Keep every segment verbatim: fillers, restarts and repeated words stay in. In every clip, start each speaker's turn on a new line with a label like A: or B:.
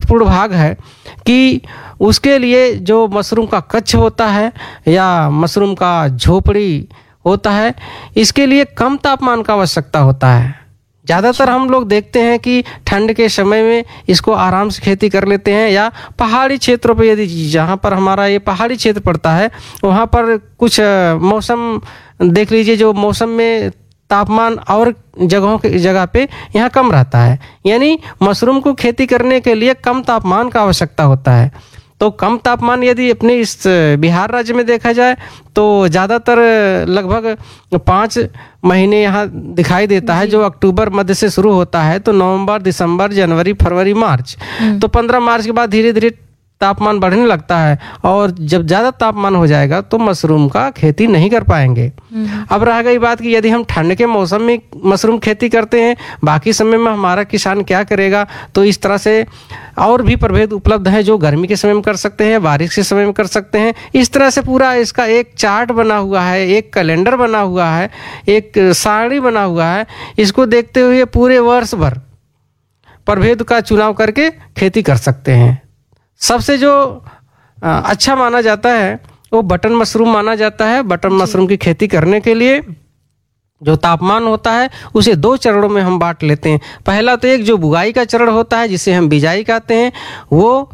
A: महत्वपूर्ण भाग है कि उसके लिए जो मशरूम का कच्छ होता है या मशरूम का झोपड़ी होता है, इसके लिए कम तापमान का आवश्यकता होता है। ज़्यादातर हम लोग देखते हैं कि ठंड के समय में इसको आराम से खेती कर लेते हैं, या पहाड़ी क्षेत्रों पे, यदि जहाँ पर हमारा ये पहाड़ी क्षेत्र पड़ता है वहाँ पर कुछ मौसम देख लीजिए, जो मौसम में तापमान और जगहों के जगह पे यहाँ कम रहता है, यानी मशरूम को खेती करने के लिए कम तापमान का आवश्यकता होता है। तो कम तापमान यदि अपने इस बिहार राज्य में देखा जाए तो ज़्यादातर लगभग पाँच महीने यहाँ दिखाई देता है, जो अक्टूबर मध्य से शुरू होता है, तो नवंबर, दिसंबर, जनवरी, फरवरी, मार्च, तो पंद्रह मार्च के बाद धीरे धीरे तापमान बढ़ने लगता है, और जब ज़्यादा तापमान हो जाएगा तो मशरूम का खेती नहीं कर पाएंगे। अब रह गई बात कि यदि हम ठंड के मौसम में मशरूम खेती करते हैं, बाकी समय में हमारा किसान क्या करेगा, तो इस तरह से और भी प्रभेद उपलब्ध हैं जो गर्मी के समय में कर सकते हैं, बारिश के समय में कर सकते हैं। इस तरह से पूरा इसका एक चार्ट बना हुआ है, एक कैलेंडर बना हुआ है, एक सारणी बना हुआ है। इसको देखते हुए पूरे वर्ष भर प्रभेद का चुनाव करके खेती कर सकते हैं। सबसे जो अच्छा माना जाता है वो बटन मशरूम माना जाता है। बटन मशरूम की खेती करने के लिए जो तापमान होता है उसे दो चरणों में हम बांट लेते हैं। पहला तो एक जो बुआई का चरण होता है, जिसे हम बिजाई कहते हैं, वो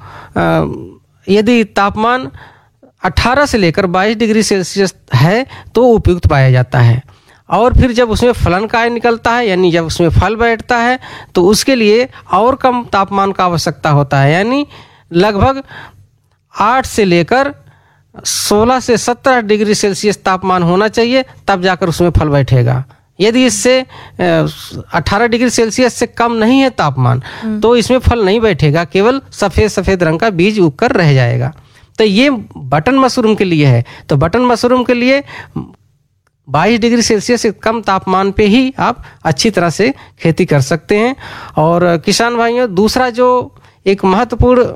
A: यदि तापमान अठारह से लेकर बाईस डिग्री सेल्सियस है तो उपयुक्त पाया जाता है। और फिर जब उसमें फलन काय निकलता है, यानी जब उसमें फल बैठता है, तो उसके लिए और कम तापमान का आवश्यकता होता है, यानी लगभग आठ से लेकर सोलह से सत्रह डिग्री सेल्सियस तापमान होना चाहिए, तब जाकर उसमें फल बैठेगा। यदि इससे अठारह डिग्री सेल्सियस से कम नहीं है तापमान तो इसमें फल नहीं बैठेगा, केवल सफ़ेद सफ़ेद रंग का बीज उगकर रह जाएगा। तो ये बटन मशरूम के लिए है। तो बटन मशरूम के लिए बाईस डिग्री सेल्सियस से कम तापमान पे ही आप अच्छी तरह से खेती कर सकते हैं। और किसान भाइयों, दूसरा जो एक महत्वपूर्ण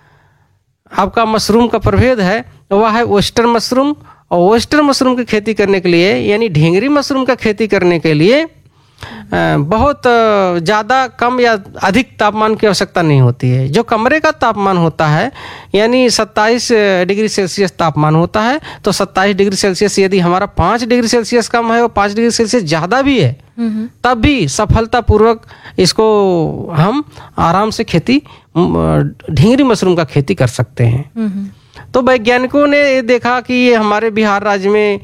A: आपका मशरूम का प्रभेद है वह है वेस्टर्न मशरूम। और वेस्टर्न मशरूम की खेती करने के लिए, यानी ढींगरी मशरूम का खेती करने के लिए बहुत ज़्यादा कम या अधिक तापमान की आवश्यकता नहीं होती है। जो कमरे का तापमान होता है, यानी सत्ताईस डिग्री सेल्सियस तापमान होता है, तो सत्ताईस डिग्री सेल्सियस यदि हमारा पाँच डिग्री सेल्सियस कम है और पाँच डिग्री सेल्सियस ज़्यादा भी है, तब भी सफलतापूर्वक इसको हम आराम से खेती ढींगरी मशरूम का खेती कर सकते हैं। तो वैज्ञानिकों ने देखा कि ये हमारे बिहार राज्य में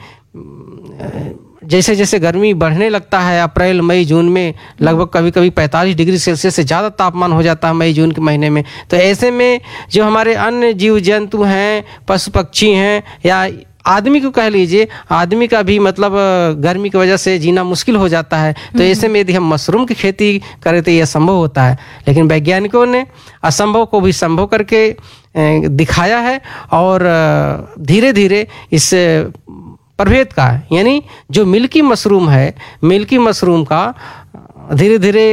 A: जैसे जैसे गर्मी बढ़ने लगता है, अप्रैल मई जून में लगभग कभी कभी पैंतालीस डिग्री सेल्सियस से ज़्यादा तापमान हो जाता है मई जून के महीने में। तो ऐसे में जो हमारे अन्य जीव जंतु हैं, पशु पक्षी हैं, या आदमी को कह लीजिए, आदमी का भी मतलब गर्मी की वजह से जीना मुश्किल हो जाता है। तो ऐसे में यदि हम मशरूम की खेती करें तो यह संभव होता है। लेकिन वैज्ञानिकों ने असंभव को भी संभव करके दिखाया है, और धीरे धीरे इस प्रभेद का, यानी जो मिल्की मशरूम है, मिल्की मशरूम का धीरे धीरे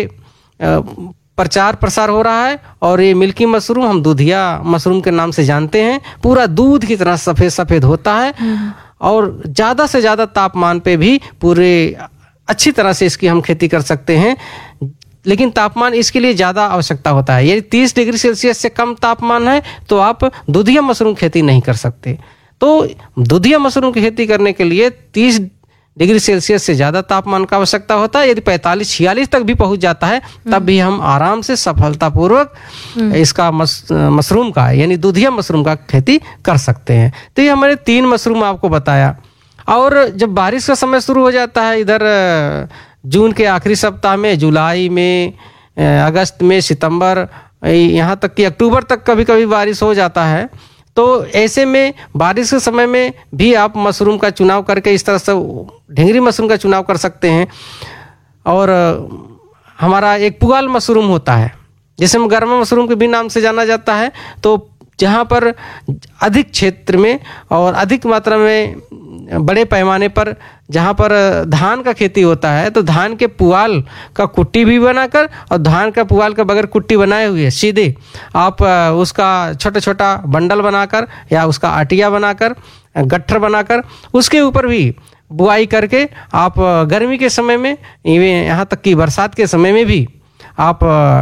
A: प्रचार प्रसार हो रहा है। और ये मिल्की मशरूम हम दूधिया मशरूम के नाम से जानते हैं। पूरा दूध की तरह सफ़ेद सफ़ेद होता है, और ज़्यादा से ज़्यादा तापमान पे भी पूरे अच्छी तरह से इसकी हम खेती कर सकते हैं। लेकिन तापमान इसके लिए ज़्यादा आवश्यकता होता है। यदि तीस डिग्री सेल्सियस से कम तापमान है तो आप दूधिया मशरूम खेती नहीं कर सकते। तो दूधिया मशरूम की खेती करने के लिए तीस डिग्री सेल्सियस से ज़्यादा तापमान का आवश्यकता होता है। यदि पैंतालीस छियालीस तक भी पहुंच जाता है तब भी हम आराम से सफलतापूर्वक इसका मस, मशरूम का, यानी दूधिया मशरूम का खेती कर सकते हैं। तो ये हमारे तीन मशरूम आपको बताया। और जब बारिश का समय शुरू हो जाता है, इधर जून के आखिरी सप्ताह में, जुलाई में, अगस्त में, सितंबर, यहाँ तक कि अक्टूबर तक कभी कभी बारिश हो जाता है। तो ऐसे में बारिश के समय में भी आप मशरूम का चुनाव करके इस तरह से ढींगरी मशरूम का चुनाव कर सकते हैं। और हमारा एक पुआल मशरूम होता है, जिसे हम गर्मा मशरूम के भी नाम से जाना जाता है। तो जहाँ पर अधिक क्षेत्र में और अधिक मात्रा में बड़े पैमाने पर जहाँ पर धान का खेती होता है, तो धान के पुआल का कुट्टी भी बनाकर, और धान का पुआल का बगैर कुट्टी बनाए हुए सीधे आप उसका छोटा छोटा बंडल बनाकर या उसका आटिया बनाकर, गट्ठर बनाकर, उसके ऊपर भी बुआई करके आप गर्मी के समय में, यहाँ तक कि बरसात के समय में भी आप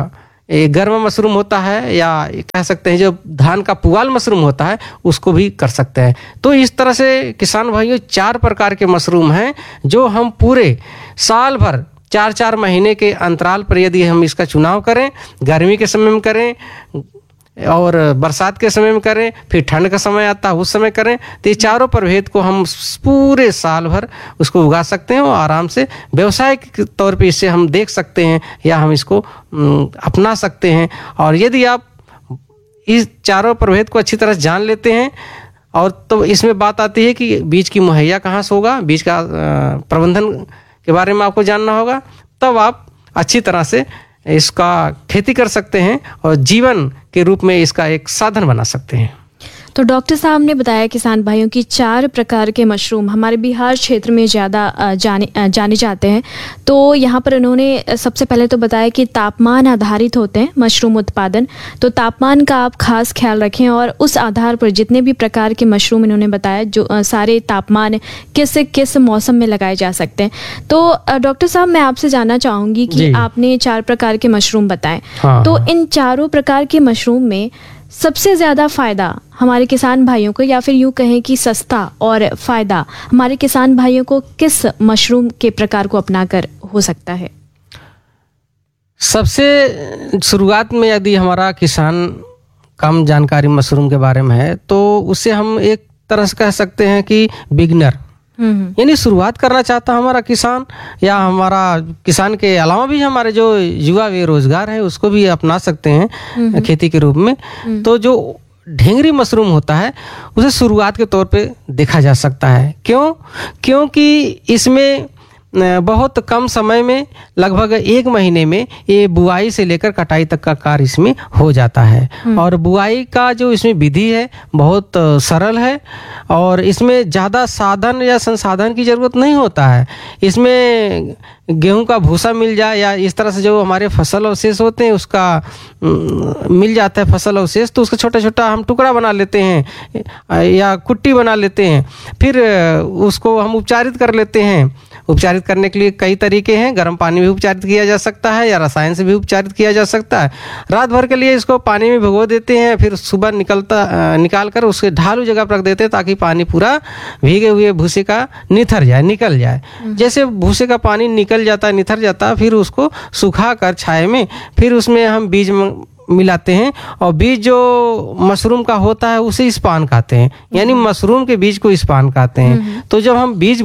A: ये गर्म मशरूम होता है, या कह सकते हैं जो धान का पुआल मशरूम होता है, उसको भी कर सकते हैं। तो इस तरह से किसान भाइयों चार प्रकार के मशरूम हैं जो हम पूरे साल भर चार चार महीने के अंतराल पर यदि हम इसका चुनाव करें, गर्मी के समय में करें और बरसात के समय में करें, फिर ठंड का समय आता है उस समय करें, तो ये चारों प्रभेद को हम पूरे साल भर उसको उगा सकते हैं और आराम से व्यवसायिक तौर पे इससे हम देख सकते हैं या हम इसको अपना सकते हैं। और यदि आप इस चारों प्रभेद को अच्छी तरह जान लेते हैं, और तो इसमें बात आती है कि बीज की मुहैया कहाँ से होगा, बीज का प्रबंधन के बारे में आपको जानना होगा, तब आप अच्छी तरह से इसका खेती कर सकते हैं और जीवन के रूप में इसका एक साधन बना सकते हैं।
B: तो डॉक्टर साहब ने बताया किसान भाइयों की चार प्रकार के मशरूम हमारे बिहार क्षेत्र में ज़्यादा जाने जाने जाते हैं। तो यहाँ पर उन्होंने सबसे पहले तो बताया कि तापमान आधारित होते हैं मशरूम उत्पादन, तो तापमान का आप खास ख्याल रखें और उस आधार पर जितने भी प्रकार के मशरूम इन्होंने बताया जो आ, सारे तापमान किस किस मौसम में लगाए जा सकते हैं। तो डॉक्टर साहब मैं आपसे जानना चाहूँगी कि आपने चार प्रकार के मशरूम बताए, हाँ, तो इन चारों प्रकार के मशरूम में सबसे ज़्यादा फ़ायदा हमारे किसान भाइयों को, या फिर यूँ कहें कि सस्ता और फ़ायदा हमारे किसान भाइयों को किस मशरूम के प्रकार को अपनाकर हो सकता है?
A: सबसे शुरुआत में यदि हमारा किसान कम जानकारी मशरूम के बारे में है, तो उससे हम एक तरह से कह सकते हैं कि बिगनर, यानी शुरुआत करना चाहता हमारा किसान, या हमारा किसान के अलावा भी हमारे जो युवा बेरोजगार है उसको भी अपना सकते हैं खेती के रूप में। तो जो ढेंगरी मशरूम होता है उसे शुरुआत के तौर पे देखा जा सकता है। क्यों? क्योंकि इसमें बहुत कम समय में, लगभग एक महीने में ये बुआई से लेकर कटाई तक का कार्य इसमें हो जाता है। और बुआई का जो इसमें विधि है बहुत सरल है और इसमें ज़्यादा साधन या संसाधन की ज़रूरत नहीं होता है। इसमें गेहूं का भूसा मिल जाए या इस तरह से जो हमारे फसल अवशेष होते हैं उसका मिल जाता है फसल अवशेष, तो उसका छोटा छोटा हम टुकड़ा बना लेते हैं या कुट्टी बना लेते हैं, फिर उसको हम उपचारित कर लेते हैं। उपचारित करने के लिए कई तरीके हैं, गर्म पानी में भी उपचारित किया जा सकता है या रसायन से भी उपचारित किया जा सकता है। रात भर के लिए इसको पानी में भिगो देते हैं, फिर सुबह निकलता निकाल कर उसके ढालू जगह पर रख देते हैं ताकि पानी पूरा भीगे हुए भूसे का निथर जाए, निकल जाए। जैसे भूसे का पानी निकल जाता है, निथर जाता है, फिर उसको सुखा कर छाए में, फिर उसमें हम बीज मिलाते हैं और बीज जो मशरूम का होता है उसे स्पान कहते हैं, यानी मशरूम के बीज को स्पान कहते हैं। तो जब हम बीज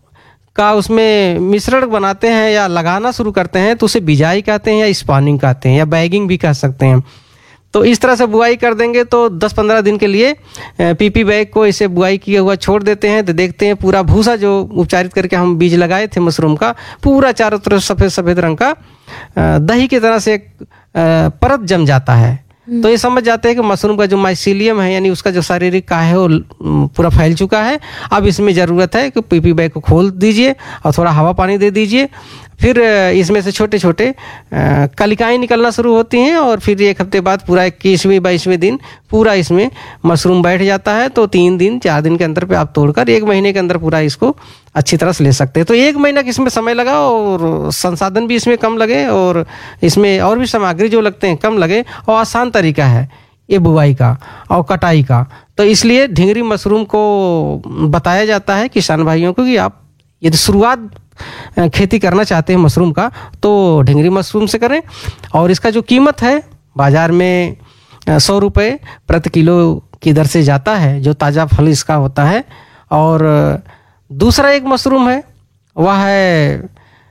A: का उसमें मिश्रण बनाते हैं या लगाना शुरू करते हैं तो उसे बिजाई कहते हैं या स्पानिंग कहते हैं या बैगिंग भी कह सकते हैं। तो इस तरह से बुआई कर देंगे तो दस पंद्रह दिन के लिए पीपी बैग को इसे बुआई किया हुआ छोड़ देते हैं, तो देखते हैं पूरा भूसा जो उपचारित करके हम बीज लगाए थे मशरूम का, पूरा चारों तरफ सफ़ेद सफ़ेद रंग का दही की तरह से एक परत जम जाता है। तो ये समझ जाते हैं कि मशरूम का जो माइसीलियम है यानी उसका जो शारीरिक का है वो पूरा फैल चुका है। अब इसमें ज़रूरत है कि पीपी बैग को खोल दीजिए और थोड़ा हवा पानी दे दीजिए, फिर इसमें से छोटे छोटे कलिकाएँ निकलना शुरू होती हैं और फिर एक हफ्ते बाद पूरा इक्कीसवें बाईसवें दिन पूरा इसमें मशरूम बैठ जाता है। तो तीन दिन चार दिन के अंदर पे आप तोड़कर एक महीने के अंदर पूरा इसको अच्छी तरह से ले सकते हैं। तो एक महीना इसमें समय लगा और संसाधन भी इसमें कम लगे और इसमें और भी सामग्री जो लगते हैं कम लगे और आसान तरीका है ये बुवाई का और कटाई का। तो इसलिए ढिंगरी मशरूम को बताया जाता है किसान भाइयों को कि आप यदि शुरुआत खेती करना चाहते हैं मशरूम का तो ढिंगरी मशरूम से करें। और इसका जो कीमत है बाज़ार में सौ रुपये प्रति किलो की दर से जाता है, जो ताज़ा फल इसका होता है। और दूसरा एक मशरूम है वह है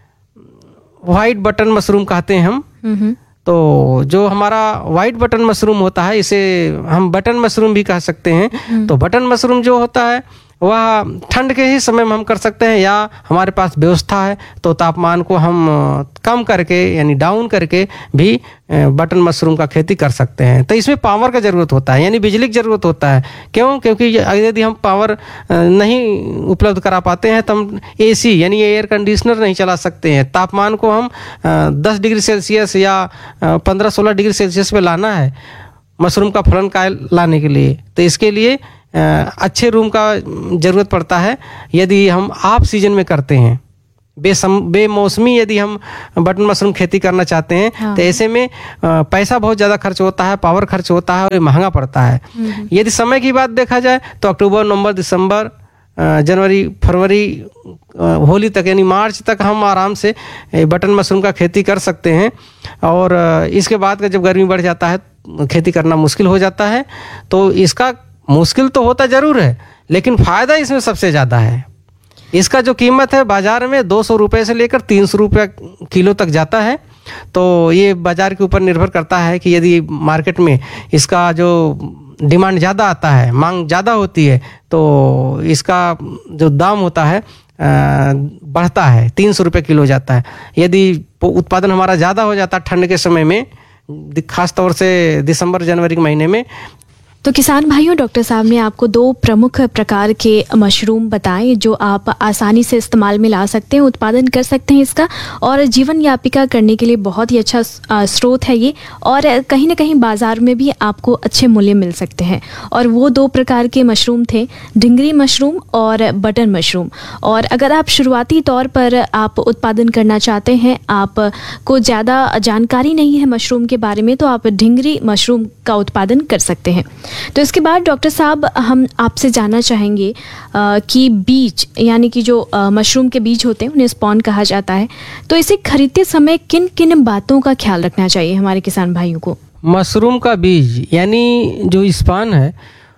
A: वाइट बटन मशरूम कहते हैं हम। तो जो हमारा वाइट बटन मशरूम होता है इसे हम बटन मशरूम भी कह सकते हैं। तो बटन मशरूम जो होता है वह ठंड के ही समय में हम कर सकते हैं या हमारे पास व्यवस्था है तो तापमान को हम कम करके यानी डाउन करके भी बटन मशरूम का खेती कर सकते हैं। तो इसमें पावर का ज़रूरत होता है यानी बिजली की ज़रूरत होता है। क्यों? क्योंकि यदि हम पावर नहीं उपलब्ध करा पाते हैं तो हम एसी यानी एयर कंडीशनर नहीं चला सकते हैं। तापमान को हम दस डिग्री सेल्सियस या पंद्रह सोलह डिग्री सेल्सियस पे लाना है मशरूम का फलन का लाने के लिए, तो इसके लिए अच्छे रूम का ज़रूरत पड़ता है। यदि हम ऑफ सीजन में करते हैं बेसम बेमौसमी यदि हम बटन मशरूम खेती करना चाहते हैं
B: हाँ।
A: तो ऐसे में अ, पैसा बहुत ज़्यादा खर्च होता है, पावर खर्च होता है और ये महंगा पड़ता है। यदि समय की बात देखा जाए तो अक्टूबर, नवंबर, दिसंबर, अ, जनवरी, फरवरी, अ, होली तक यानी मार्च तक हम आराम से ए, बटन मशरूम का खेती कर सकते हैं। और अ, इसके बाद का जब गर्मी बढ़ जाता है खेती करना मुश्किल हो जाता है। तो इसका मुश्किल तो होता ज़रूर है, लेकिन फ़ायदा इसमें सबसे ज़्यादा है। इसका जो कीमत है बाज़ार में दो सौ रुपये से लेकर तीन सौ रुपये किलो तक जाता है। तो ये बाज़ार के ऊपर निर्भर करता है कि यदि मार्केट में इसका जो डिमांड ज़्यादा आता है, मांग ज़्यादा होती है, तो इसका जो दाम होता है अ, बढ़ता है, तीन सौ रुपये किलो जाता है। यदि उत्पादन हमारा ज़्यादा हो जाता है ठंड के समय में, खास तौर से दिसंबर जनवरी के महीने में।
B: तो किसान भाइयों, डॉक्टर साहब ने आपको दो प्रमुख प्रकार के मशरूम बताए जो आप आसानी से इस्तेमाल में ला सकते हैं, उत्पादन कर सकते हैं इसका, और जीवन यापिका करने के लिए बहुत ही अच्छा अ, स्रोत है ये, और कहीं ना कहीं बाज़ार में भी आपको अच्छे मूल्य मिल सकते हैं। और वो दो प्रकार के मशरूम थे, ढिंगरी मशरूम और बटन मशरूम। और अगर आप शुरुआती तौर पर आप उत्पादन करना चाहते हैं, आपको ज़्यादा जानकारी नहीं है मशरूम के बारे में, तो आप ढिंगरी मशरूम का उत्पादन कर सकते हैं। तो इसके बाद डॉक्टर साहब हम आपसे जानना चाहेंगे आ, कि बीज यानी कि जो आ, मशरूम के बीज होते हैं उन्हें स्पॉन कहा जाता है, तो इसे खरीदते समय किन किन बातों का ख्याल रखना चाहिए हमारे किसान भाइयों को?
A: मशरूम का बीज यानी जो स्पान है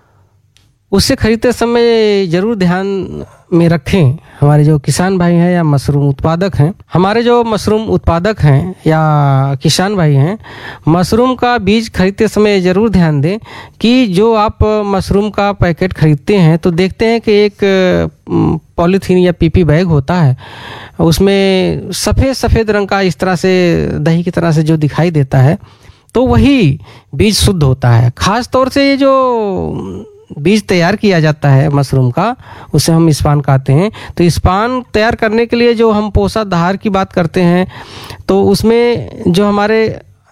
A: उससे खरीदते समय ज़रूर ध्यान में रखें हमारे जो किसान भाई हैं या मशरूम उत्पादक हैं। हमारे जो मशरूम उत्पादक हैं या किसान भाई हैं, मशरूम का बीज खरीदते समय ज़रूर ध्यान दें कि जो आप मशरूम का पैकेट खरीदते हैं तो देखते हैं कि एक पॉलीथीन या पीपी बैग होता है, उसमें सफ़ेद सफ़ेद रंग का इस तरह से दही की तरह से जो दिखाई देता है, तो वही बीज शुद्ध होता है। ख़ास तौर से ये जो बीज तैयार किया जाता है मशरूम का, उसे हम स्पान कहते हैं। तो स्पान तैयार करने के लिए जो हम पोषाधार की बात करते हैं, तो उसमें जो हमारे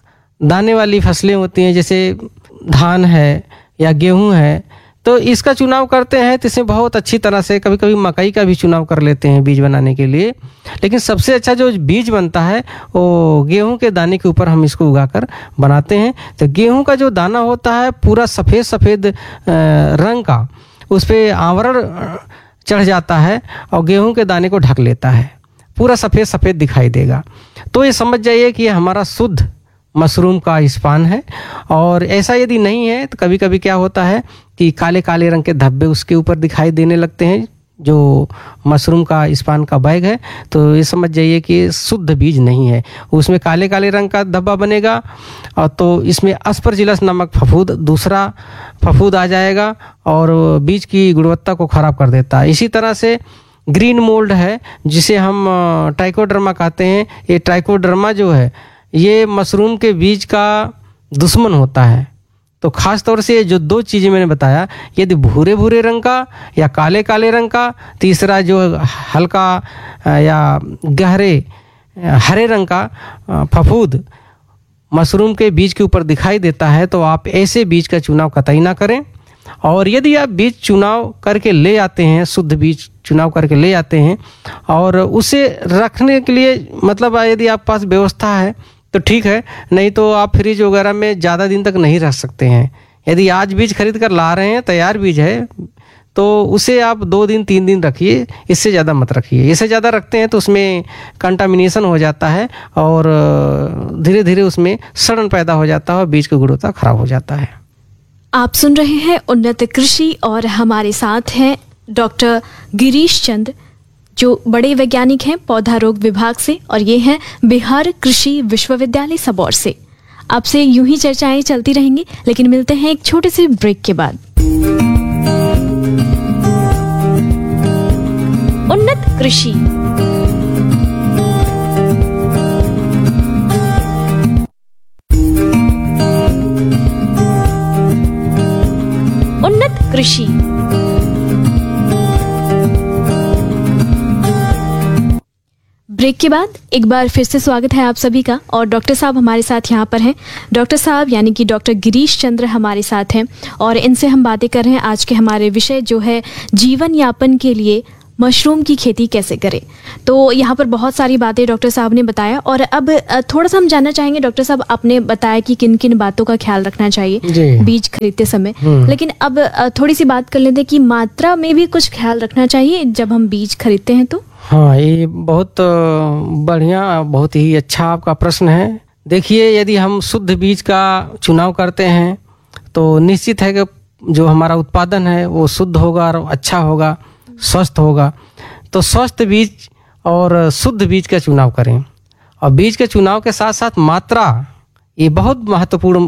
A: दाने वाली फसलें होती हैं जैसे धान है या गेहूं है, तो इसका चुनाव करते हैं तो इसे बहुत अच्छी तरह से, कभी कभी मकई का भी चुनाव कर लेते हैं बीज बनाने के लिए। लेकिन सबसे अच्छा जो बीज बनता है वो गेहूं के दाने के ऊपर हम इसको उगाकर बनाते हैं। तो गेहूं का जो दाना होता है पूरा सफ़ेद सफ़ेद रंग का, उस पर आवरण चढ़ जाता है और गेहूं के दाने को ढक लेता है, पूरा सफ़ेद सफ़ेद दिखाई देगा। तो ये समझ जाइए कि ये हमारा शुद्ध मशरूम का स्पान है। और ऐसा यदि नहीं है तो कभी कभी क्या होता है कि काले काले रंग के धब्बे उसके ऊपर दिखाई देने लगते हैं जो मशरूम का स्पान का बैग है, तो ये समझ जाइए कि शुद्ध बीज नहीं है। उसमें काले काले रंग का धब्बा बनेगा और तो इसमें अस्परजिलस नामक फफूंद, दूसरा फफूंद आ जाएगा और बीज की गुणवत्ता को खराब कर देता है। इसी तरह से ग्रीन मोल्ड है जिसे हम ट्राइकोडर्मा कहते हैं। ये ट्राइकोडर्मा जो है ये मशरूम के बीज का दुश्मन होता है। तो ख़ास तौर से जो दो चीज़ें मैंने बताया, यदि भूरे भूरे रंग का या काले काले रंग का, तीसरा जो हल्का या गहरे हरे रंग का फफूंद मशरूम के बीज के ऊपर दिखाई देता है, तो आप ऐसे बीज का चुनाव कतई ना करें। और यदि आप बीज चुनाव करके ले आते हैं, शुद्ध बीज चुनाव करके ले आते हैं और उसे रखने के लिए मतलब यदि आप पास व्यवस्था है तो ठीक है, नहीं तो आप फ्रिज वगैरह में ज़्यादा दिन तक नहीं रख सकते हैं। यदि आज बीज खरीद कर ला रहे हैं, तैयार बीज है, तो उसे आप दो दिन तीन दिन रखिए, इससे ज़्यादा मत रखिए। इससे ज़्यादा रखते हैं तो उसमें कंटामिनेशन हो जाता है और धीरे धीरे उसमें सड़न पैदा हो जाता है और बीज की गुणवत्ता खराब हो जाता है।
B: आप सुन रहे हैं उन्नत कृषि और हमारे साथ हैं डॉक्टर गिरीश चंद्र जो बड़े वैज्ञानिक हैं पौधा रोग विभाग से, और ये हैं बिहार कृषि विश्वविद्यालय सबौर से। आपसे यूं ही चर्चाएं चलती रहेंगी, लेकिन मिलते हैं एक छोटे से ब्रेक के बाद। उन्नत कृषि उन्नत कृषि ब्रेक के बाद एक बार फिर से स्वागत है आप सभी का। और डॉक्टर साहब हमारे साथ यहाँ पर हैं। डॉक्टर साहब यानी कि डॉक्टर गिरीश चंद्र हमारे साथ हैं और इनसे हम बातें कर रहे हैं आज के हमारे विषय जो है जीवन यापन के लिए मशरूम की खेती कैसे करें। तो यहाँ पर बहुत सारी बातें डॉक्टर साहब ने बताया, और अब अ, थोड़ा सा हम जानना चाहेंगे डॉक्टर साहब, आपने बताया कि किन किन बातों का ख्याल रखना चाहिए
A: जी।
B: बीज खरीदते समय,
A: हम्म।
B: लेकिन अब अ, थोड़ी सी बात कर लेते हैं कि मात्रा में भी कुछ ख्याल रखना चाहिए जब हम बीज खरीदते हैं तो।
A: हाँ, ये बहुत अ, बढ़िया, बहुत ही अच्छा आपका प्रश्न है। देखिए, यदि हम शुद्ध बीज का चुनाव करते हैं तो निश्चित है कि जो हमारा उत्पादन है वो शुद्ध होगा और अच्छा होगा, स्वस्थ होगा। तो स्वस्थ बीज और शुद्ध बीज का चुनाव करें, और बीज के चुनाव के साथ साथ मात्रा, ये बहुत महत्वपूर्ण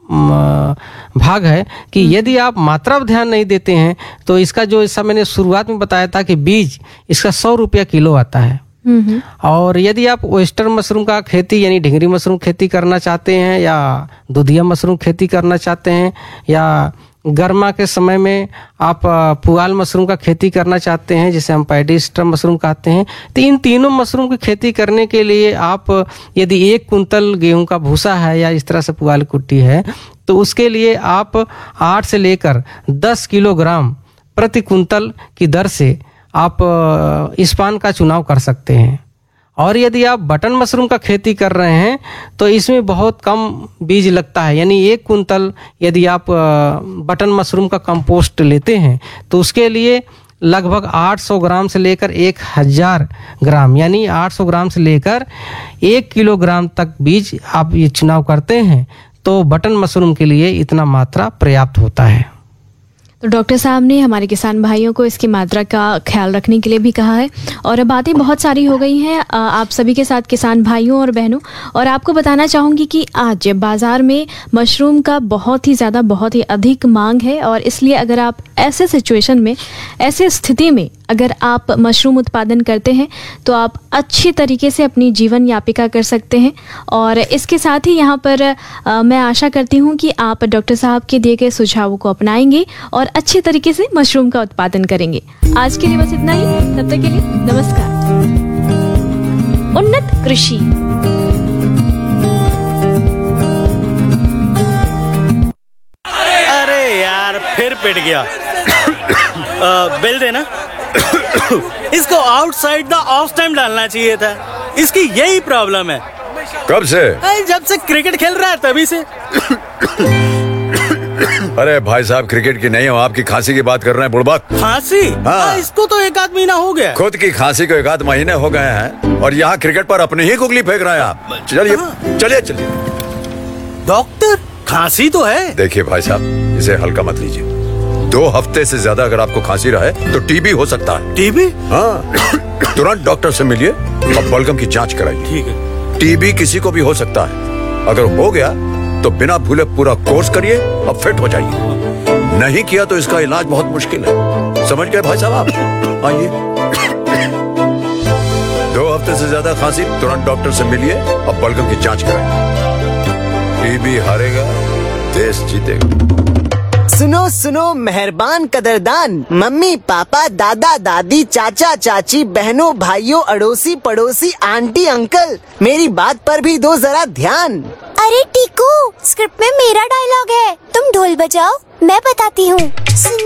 A: म, भाग है कि यदि आप मात्रा पर ध्यान नहीं देते हैं तो इसका जो, ऐसा मैंने शुरुआत में बताया था कि बीज इसका सौ रुपया किलो आता है।
B: हम्म।
A: और यदि आप वेस्टर्न मशरूम का खेती यानी ढिंगरी मशरूम खेती करना चाहते हैं, या दुधिया मशरूम खेती करना चाहते हैं, या गर्मा के समय में आप पुआल मशरूम का खेती करना चाहते हैं जिसे हम पैडी स्टम मशरूम कहते हैं, तो इन तीनों मशरूम की खेती करने के लिए आप यदि एक कुंतल गेहूं का भूसा है या इस तरह से पुआल कुट्टी है तो उसके लिए आप आठ से लेकर दस किलोग्राम प्रति कुंतल की दर से आप इस पान का चुनाव कर सकते हैं। और यदि आप बटन मशरूम का खेती कर रहे हैं तो इसमें बहुत कम बीज लगता है, यानी एक कुंतल यदि आप बटन मशरूम का कंपोस्ट लेते हैं तो उसके लिए लगभग आठ सौ ग्राम से लेकर एक हज़ार ग्राम, यानी आठ सौ ग्राम से लेकर एक किलोग्राम तक बीज आप ये चुनाव करते हैं तो बटन मशरूम के लिए इतना मात्रा पर्याप्त होता है।
B: तो डॉक्टर साहब ने हमारे किसान भाइयों को इसकी मात्रा का ख्याल रखने के लिए भी कहा है, और बातें बहुत सारी हो गई हैं आ, आप सभी के साथ किसान भाइयों और बहनों। और आपको बताना चाहूँगी कि आज बाज़ार में मशरूम का बहुत ही ज़्यादा, बहुत ही अधिक मांग है, और इसलिए अगर आप ऐसे सिचुएशन में, ऐसे स्थिति में अगर आप मशरूम उत्पादन करते हैं तो आप अच्छी तरीके से अपनी जीवन यापिका कर सकते हैं। और इसके साथ ही यहाँ पर आ, मैं आशा करती हूँ कि आप डॉक्टर साहब के दिए गए सुझावों को अपनाएंगे और अच्छे तरीके से मशरूम का उत्पादन करेंगे। आज के लिए बस इतना ही, तब तक के लिए नमस्कार। उन्नत कृषि।
C: अरे यार, फिर पिट गया। बिल देना। इसको आउटसाइड द ऑफ टाइम डालना चाहिए था। इसकी यही प्रॉब्लम है।
D: कब से?
C: जब से क्रिकेट खेल रहा है तभी से।
D: अरे भाई साहब, क्रिकेट की नहीं हो, आपकी खांसी की बात कर रहे हैं बुड़बक।
C: खांसी?
D: हाँ।
C: इसको तो एक आध महीना हो गया।
D: खुद की खांसी को एक आध महीने हो गए हैं और यहाँ क्रिकेट पर अपनी ही गुगली फेंक रहे हैं आप। चलिए चलिए चलिए।
C: डॉक्टर, खांसी तो है।
D: देखिए भाई साहब, इसे हल्का मत लीजिए। दो हफ्ते से ज्यादा अगर आपको खांसी रहे तो टीबी हो सकता है।
C: टीबी?
D: हाँ, तुरंत डॉक्टर से मिलिए और बलगम की जांच कराइए।
C: ठीक है।
D: टीबी किसी को भी हो सकता है। अगर हो गया तो बिना भूले पूरा कोर्स करिए और फिट हो जाइए। नहीं किया तो इसका इलाज बहुत मुश्किल है। समझ गए भाई साहब आप? आइए। दो हफ्ते से ज्यादा खांसी, तुरंत डॉक्टर से मिलिए और बलगम की जांच कराइए। टीबी हारेगा, देश जीतेगा।
E: सुनो सुनो मेहरबान कदरदान, मम्मी पापा दादा दादी चाचा चाची बहनों भाइयों अड़ोसी पड़ोसी आंटी अंकल, मेरी बात पर भी दो जरा ध्यान।
F: अरे टीकू, स्क्रिप्ट में मेरा डायलॉग है, तुम ढोल बजाओ, मैं बताती हूँ।